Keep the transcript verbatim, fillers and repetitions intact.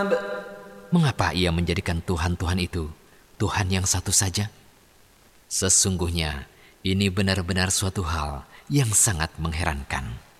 Mengapa ia menjadikan Tuhan-Tuhan itu Tuhan yang satu saja? Sesungguhnya ini benar-benar suatu hal yang sangat mengherankan.